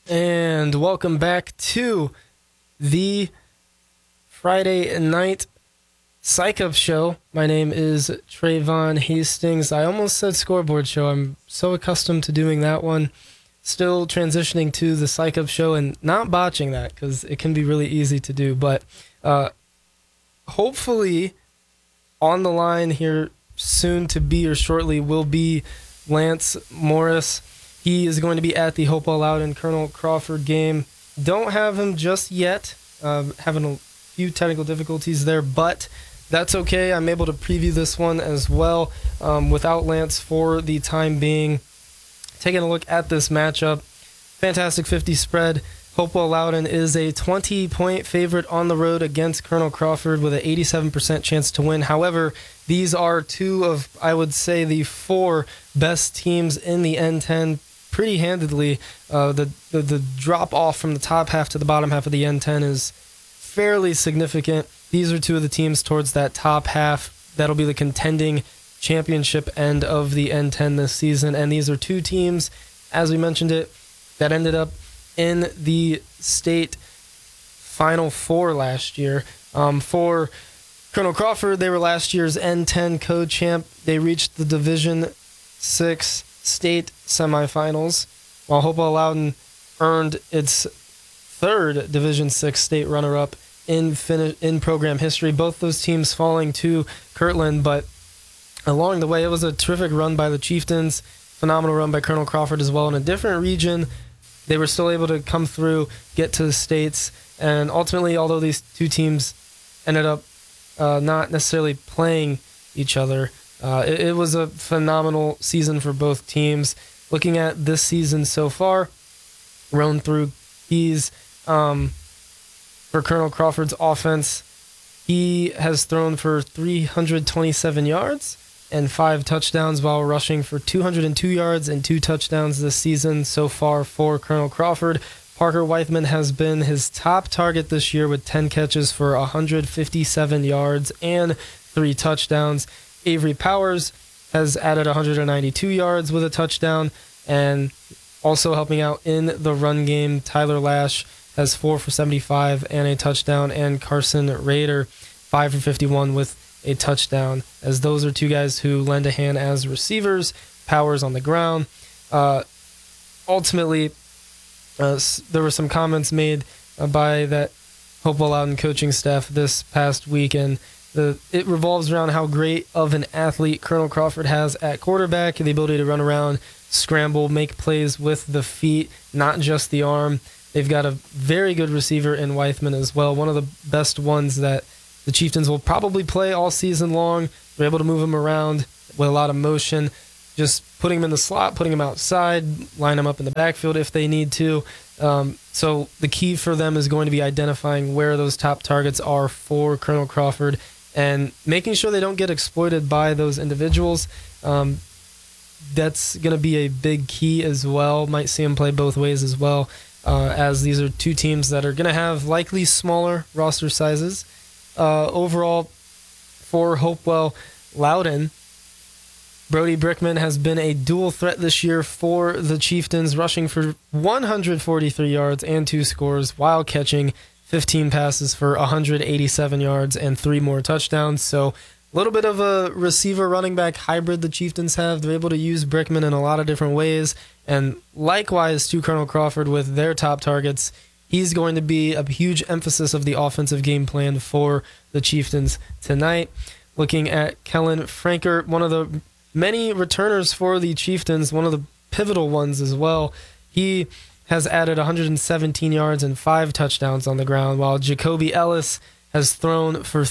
And welcome back to the Friday night Psych Up Show. My name is Trayvon Hastings. I almost said Scoreboard Show. I'm so accustomed to doing that one. Still transitioning to the Psych Up Show and not botching that because it can be really easy to do. But hopefully on the line here soon to be or shortly will be Lance Morris. He is going to be at the Hopewell Loudon Colonel Crawford game. Don't have him just yet. Having a few technical difficulties there, but that's okay. I'm able to preview this one as well without Lance for the time being. Taking a look at this matchup. Fantastic 50 spread. Hopewell Loudon is a 20-point favorite on the road against Colonel Crawford with an 87% chance to win. However, these are two of, I would say, the four best teams in the N10 pretty handedly. The drop off from the top half to the bottom half of the N10 is fairly significant. These are two of the teams towards that top half. That'll be the contending championship end of the N10 this season. And these are two teams, as we mentioned it, that ended up in the state Final Four last year. For Colonel Crawford, they were last year's N10 co-champ. They reached the Division 6 state semifinals, while Hopewell Loudon earned its third Division 6 state runner-up in program history. Both those teams falling to Kirtland, but along the way, it was a terrific run by the Chieftains, phenomenal run by Colonel Crawford as well. In a different region, they were still able to come through, get to the states, and ultimately, although these two teams ended up not necessarily playing each other, it was a phenomenal season for both teams. Looking at this season so far, run through keys for Colonel Crawford's offense. He has thrown for 327 yards and 5 touchdowns while rushing for 202 yards and 2 touchdowns this season so far for Colonel Crawford. Parker Weithman has been his top target this year with 10 catches for 157 yards and 3 touchdowns. Avery Powers has added 192 yards with a touchdown, and also helping out in the run game, Tyler Lash has 4 for 75 and a touchdown, and Carson Rader 5 for 51 with a touchdown, as those are two guys who lend a hand as receivers. Powers on the ground. Ultimately, there were some comments made by that Hopewell Loudon coaching staff this past weekend. It revolves around how great of an athlete Colonel Crawford has at quarterback, the ability to run around, scramble, make plays with the feet, not just the arm. They've got a very good receiver in Weithman as well, one of the best ones that the Chieftains will probably play all season long. They're able to move him around with a lot of motion, just putting him in the slot, putting him outside, line him up in the backfield if they need to. So the key for them is going to be identifying where those top targets are for Colonel Crawford and making sure they don't get exploited by those individuals. That's going to be a big key as well. Might see them play both ways as well, as these are two teams that are going to have likely smaller roster sizes. Overall, for Hopewell Loudon, Brody Brickman has been a dual threat this year for the Chieftains, rushing for 143 yards and 2 scores while catching 15 passes for 187 yards and 3 more touchdowns. So a little bit of a receiver running back hybrid the Chieftains have. They're able to use Brickman in a lot of different ways. And likewise to Colonel Crawford with their top targets, he's going to be a huge emphasis of the offensive game plan for the Chieftains tonight. Looking at Kellen Franker, one of the many returners for the Chieftains, one of the pivotal ones as well. He has added 117 yards and 5 touchdowns on the ground, while Jacoby Ellis has thrown for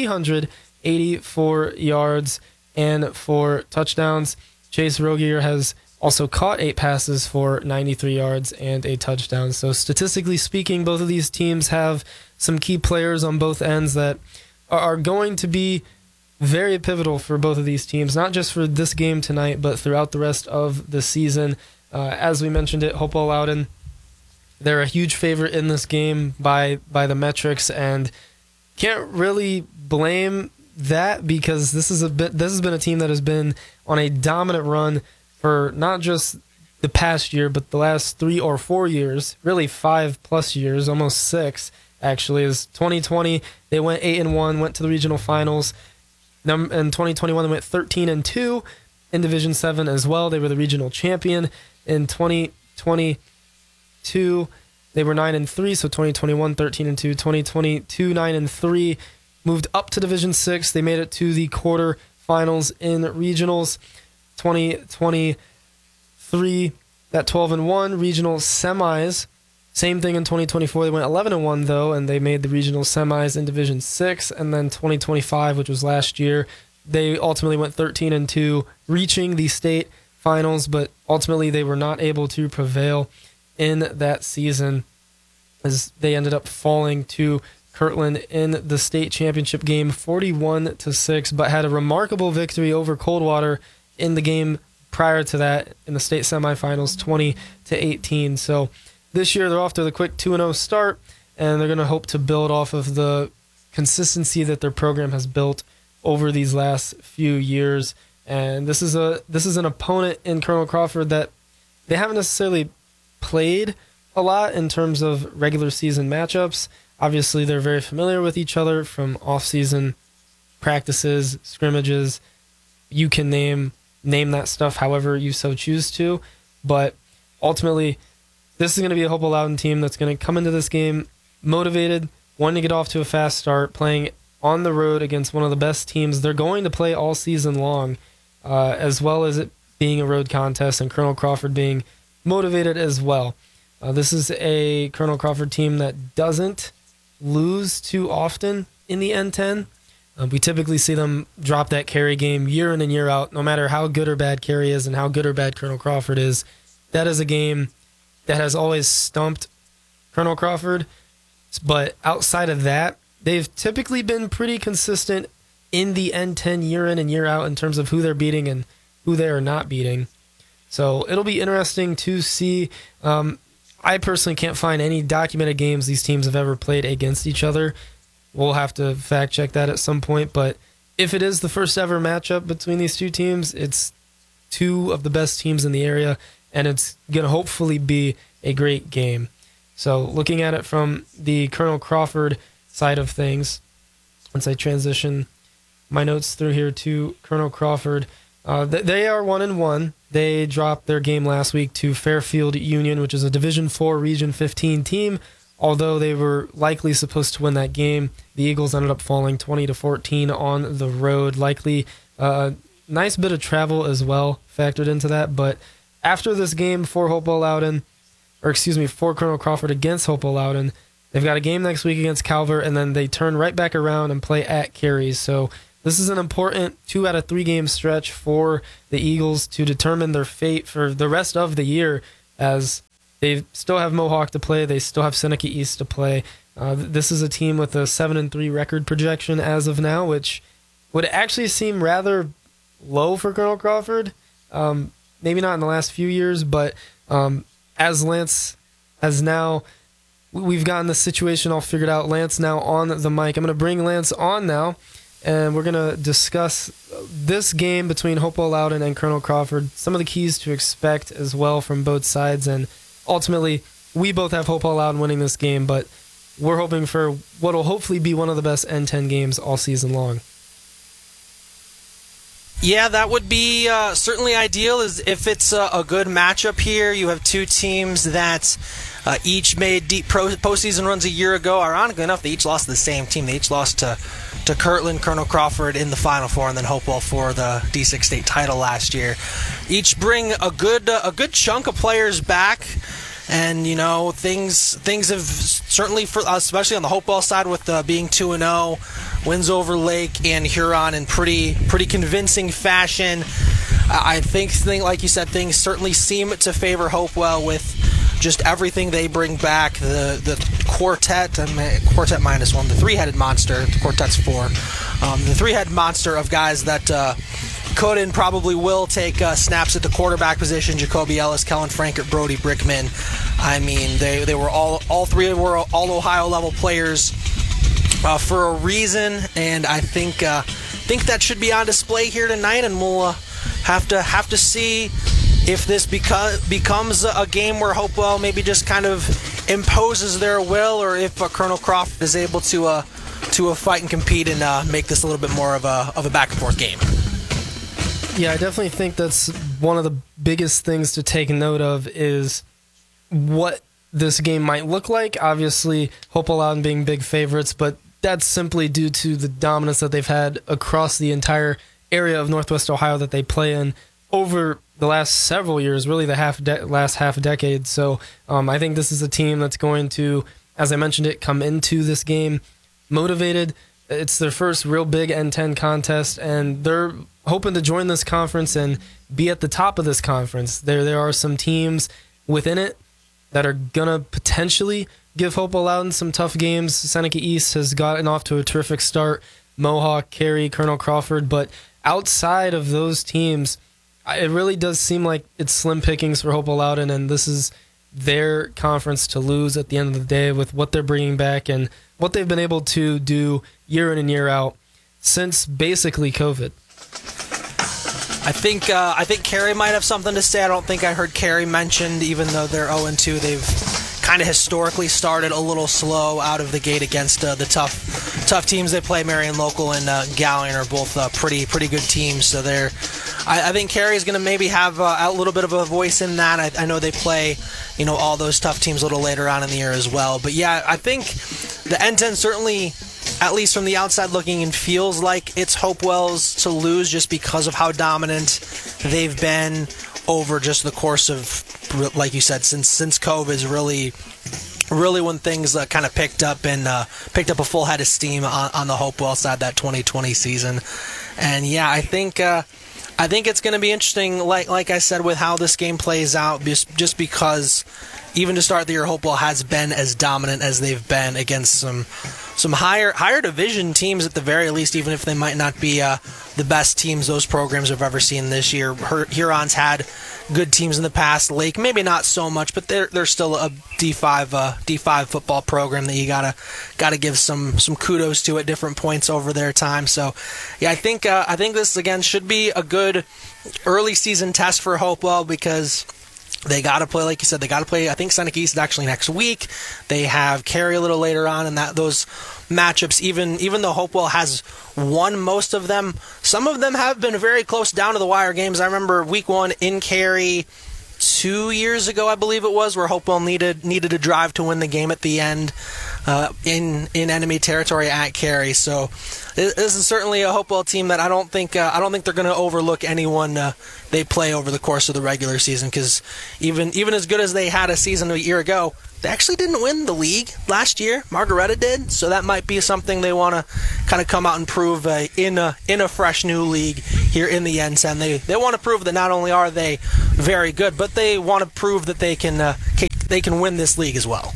384 yards and 4 touchdowns. Chase Rogier has also caught 8 passes for 93 yards and a touchdown. So statistically speaking, both of these teams have some key players on both ends that are going to be very pivotal for both of these teams, not just for this game tonight, but throughout the rest of the season. As we mentioned it, Hopewell Loudon, they're a huge favorite in this game by the metrics, and can't really blame that because this has been a team that has been on a dominant run for not just the past year, but the last 3 or 4 years, really 5+ years, almost 6 actually, is 2020. They went 8-1, went to the regional finals. In 2021, they went 13-2 in Division 7 as well. They were the regional champion. In 2022, they were 9-3, so 2021, 13-2. 2022, 9-3, moved up to Division 6. They made it to the quarterfinals in regionals. 2023, that 12-1 regional semis. Same thing in 2024. They went 11-1 though, and they made the regional semis in Division 6. And then 2025, which was last year, they ultimately went 13-2, reaching the state finals, but ultimately they were not able to prevail in that season as they ended up falling to Kirtland in the state championship game 41-6, but had a remarkable victory over Coldwater in the game prior to that in the state semifinals 20-18. So this year they're off to the quick 2-0 start, and they're going to hope to build off of the consistency that their program has built over these last few years. And this is an opponent in Colonel Crawford that they haven't necessarily played a lot in terms of regular season matchups. Obviously, they're very familiar with each other from off-season practices, scrimmages. You can name that stuff however you so choose to. But ultimately, this is going to be a Hopewell Loudon team that's going to come into this game motivated, wanting to get off to a fast start, playing on the road against one of the best teams they're going to play all season long, as well as it being a road contest and Colonel Crawford being motivated as well. This is a Colonel Crawford team that doesn't lose too often in the N10. We typically see them drop that Cary game year in and year out, no matter how good or bad Cary is and how good or bad Colonel Crawford is. That is a game that has always stumped Colonel Crawford. But outside of that, they've typically been pretty consistent in the N10 year in and year out in terms of who they're beating and who they are not beating. So it'll be interesting to see. I personally can't find any documented games these teams have ever played against each other. We'll have to fact check that at some point. But if it is the first ever matchup between these two teams, it's two of the best teams in the area, and it's going to hopefully be a great game. So looking at it from the Colonel Crawford side of things, once I transition my notes through here to Colonel Crawford, they are 1-1. They dropped their game last week to Fairfield Union, which is a Division 4 Region 15 team. Although they were likely supposed to win that game, the Eagles ended up falling 20-14 on the road. Likely nice bit of travel as well factored into that. But after this game for Colonel Crawford against Hopewell Loudon, they've got a game next week against Calvert, and then they turn right back around and play at Cary. So this is an important 2 out of 3 game stretch for the Eagles to determine their fate for the rest of the year, as they still have Mohawk to play. They still have Seneca East to play. This is a team with a 7-3 record projection as of now, which would actually seem rather low for Colonel Crawford. Maybe not in the last few years, but as Lance has now, we've gotten the situation all figured out. Lance now on the mic. I'm going to bring Lance on now, and we're going to discuss this game between Hopewell Loudon and Colonel Crawford, some of the keys to expect as well from both sides, and ultimately, we both have Hopewell Loudon winning this game, but we're hoping for what will hopefully be one of the best N10 games all season long. Yeah, that would be certainly ideal is if it's a good matchup here. You have two teams that each made deep postseason runs a year ago. Ironically enough, they each lost to the same team. They each lost to Kirtland, Colonel Crawford in the Final Four, and then Hopewell for the D6 state title last year. Each bring a good chunk of players back. And, things have certainly, especially on the Hopewell side with being 2-0, wins over Lake and Huron in pretty convincing fashion. I think, like you said, things certainly seem to favor Hopewell with just everything they bring back. The quartet minus one, the three-headed monster, the quartet's 4. The three-headed monster of guys that could and probably will take snaps at the quarterback position. Jacoby Ellis, Kellen Frankert, Brody Brickman. I mean, they were all three were all Ohio level players for a reason, and I think that should be on display here tonight. And we'll have to see if this becomes a game where Hopewell maybe just kind of imposes their will, or if Colonel Crawford is able to fight and compete and make this a little bit more of a back and forth game. Yeah, I definitely think that's one of the biggest things to take note of is what this game might look like. Obviously, Hopewell Loudon being big favorites, but that's simply due to the dominance that they've had across the entire area of Northwest Ohio that they play in over the last several years, really the last half decade. So I think this is a team that's going to, as I mentioned it, come into this game motivated. It's their first real big N10 contest, and they're hoping to join this conference and be at the top of this conference. There are some teams within it that are going to potentially give Hopewell Loudon some tough games. Seneca East has gotten off to a terrific start. Mohawk, Cary, Colonel Crawford. But outside of those teams, it really does seem like it's slim pickings for Hopewell Loudon, and this is their conference to lose at the end of the day with what they're bringing back and what they've been able to do year in and year out since basically COVID. I think Cary might have something to say. I don't think I heard Cary mentioned, even though they're 0-2. They've kind of historically started a little slow out of the gate against the tough teams they play. Marion Local and Galion are both pretty good teams. So I think Cary is going to maybe have a little bit of a voice in that. I know they play, all those tough teams a little later on in the year as well. But yeah, I think the N10 certainly, at least from the outside looking in, feels like it's Hopewell's to lose just because of how dominant they've been over just the course of, like you said, since COVID is really when things kind of picked up a full head of steam on the Hopewell side that 2020 season. And yeah, I think it's going to be interesting, like I said, with how this game plays out, just because even to start the year, Hopewell has been as dominant as they've been against some higher division teams at the very least, even if they might not be the best teams those programs have ever seen this year. Huron's had good teams in the past. Lake, maybe not so much, but they're still a D5 football program that you gotta give some kudos to at different points over their time. So yeah, I think this again should be a good early season test for Hopewell, because they got to play, like you said, I think Seneca East is actually next week. They have Cary a little later on, and those matchups, even though Hopewell has won most of them, some of them have been very close down to the wire games. I remember week 1 in Cary 2 years ago, I believe it was, where Hopewell needed to drive to win the game at the end in enemy territory at Cary. So this is certainly a Hopewell team that I don't think they're going to overlook anyone they play over the course of the regular season, because even as good as they had a season a year ago, they actually didn't win the league last year. Margaretta did, so that might be something they want to kind of come out and prove in a fresh new league here in the N10. They want to prove that not only are they very good, but they want to prove that they can win this league as well.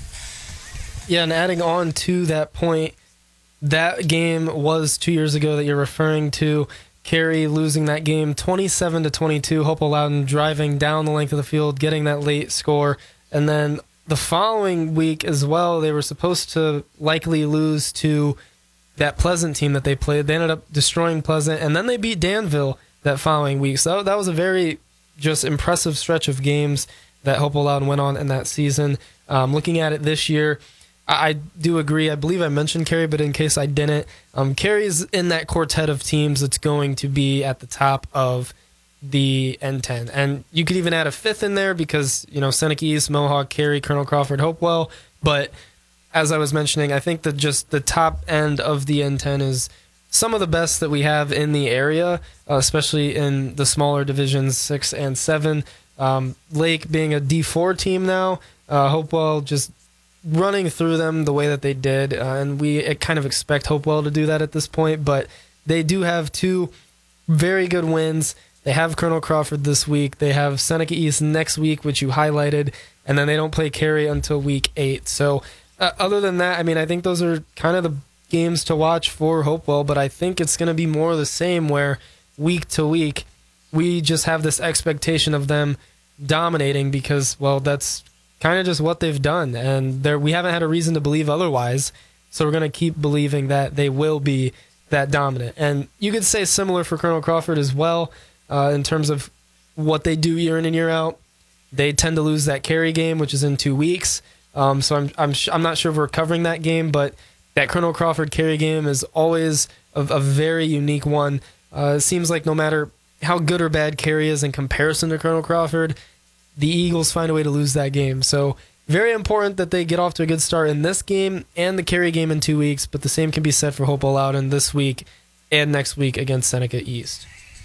Yeah, and adding on to that point, that game was 2 years ago that you're referring to. Cary losing that game 27-22. Hopewell Loudon driving down the length of the field, getting that late score, and then the following week as well, they were supposed to likely lose to that Pleasant team that they played. They ended up destroying Pleasant, and then they beat Danville that following week. So that was a very just impressive stretch of games that Hopewell Loudon went on in that season. Looking at it this year, I do agree. I believe I mentioned Cary, but in case I didn't, Cary is in that quartet of teams that's going to be at the top of the N10. And you could even add a fifth in there because, Seneca East, Mohawk, Cary, Colonel Crawford, Hopewell. But as I was mentioning, I think that just the top end of the N10 is some of the best that we have in the area, especially in the smaller divisions 6 and 7. Lake being a D4 team now, Hopewell just running through them the way that they did, and we kind of expect Hopewell to do that at this point, but they do have 2 very good wins. They have Colonel Crawford this week. They have Seneca East next week, which you highlighted, and then they don't play Cary until week 8. So other than that, I think those are kind of the games to watch for Hopewell, but I think it's going to be more of the same where week to week we just have this expectation of them dominating because, well, that's kind of just what they've done, and we haven't had a reason to believe otherwise, so we're going to keep believing that they will be that dominant. And you could say similar for Colonel Crawford as well, in terms of what they do year in and year out. They tend to lose that Cary game, which is in 2 weeks. So I'm not sure if we're covering that game, but that Colonel Crawford Cary game is always a very unique one. It seems like no matter how good or bad Cary is in comparison to Colonel Crawford, the Eagles find a way to lose that game. So very important that they get off to a good start in this game and the Cary game in 2 weeks, but the same can be said for Hopewell Loudon this week and next week against Seneca East.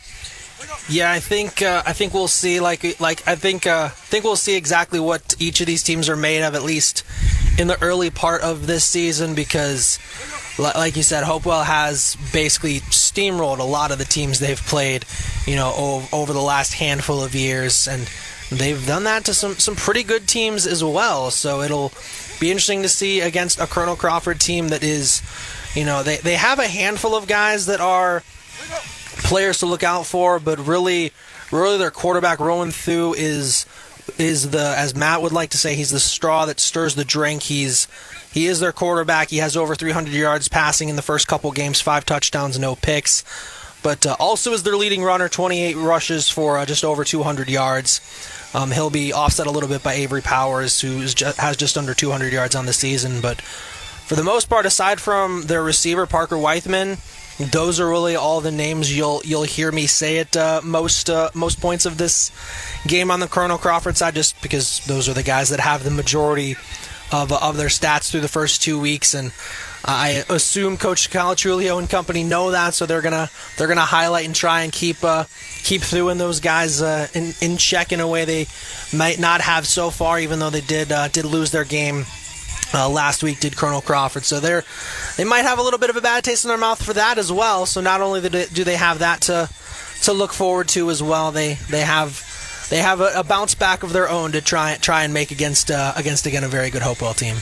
Yeah, I think we'll see I think we'll see exactly what each of these teams are made of, at least in the early part of this season, because like you said, Hopewell has basically steamrolled a lot of the teams they've played, over the last handful of years, and they've done that to some pretty good teams as well. So it'll be interesting to see against a Colonel Crawford team that is, they have a handful of guys that are players to look out for, but really their quarterback Rowan Thu is the, as Matt would like to say, he's the straw that stirs the drink. He is their quarterback. He has over 300 yards passing in the first couple games, 5 touchdowns, no picks. But also is their leading runner, 28 rushes for just over 200 yards. He'll be offset a little bit by Avery Powers, who has just under 200 yards on the season. But for the most part, aside from their receiver, Parker Weithman, those are really all the names you'll hear me say at most points of this game on the Colonel Crawford side, just because those are the guys that have the majority of their stats through the first 2 weeks, and I assume Coach Calatrulio and company know that, so they're gonna highlight and try and keep Thu and those guys in check in a way they might not have so far, even though they did lose their game last week, did Colonel Crawford. So they might have a little bit of a bad taste in their mouth for that as well. So not only do they have that to look forward to as well, they have a bounce back of their own to try and make against again a very good Hopewell team.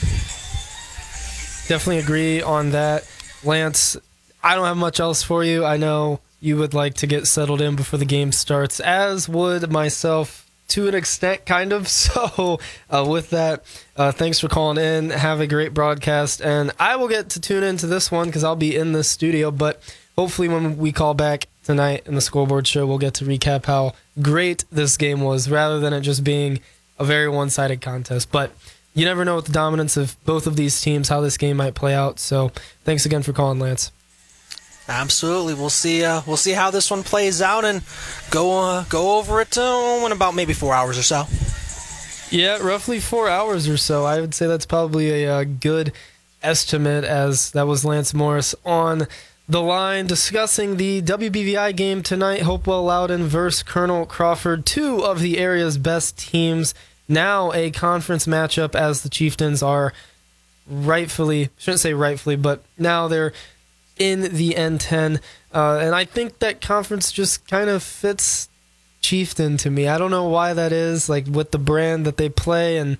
Definitely agree on that. Lance, I don't have much else for you. I know you would like to get settled in before the game starts, as would myself to an extent, kind of. So with that, thanks for calling in. Have a great broadcast. And I will get to tune into this one because I'll be in the studio. But hopefully when we call back tonight in the scoreboard show, we'll get to recap how great this game was rather than it just being a very one-sided contest. But you never know with the dominance of both of these teams how this game might play out. So thanks again for calling, Lance. Absolutely. We'll see how this one plays out and go over it in about maybe 4 hours or so. Yeah, roughly 4 hours or so. I would say that's probably a good estimate, as that was Lance Morris on the line discussing the WBVI game tonight, Hopewell Loudon versus Colonel Crawford, 2 of the area's best teams. Now a conference matchup, as the Chieftains are shouldn't say rightfully, but now they're in the N10. And I think that conference just kind of fits Chieftain to me. I don't know why that is, like with the brand that they play and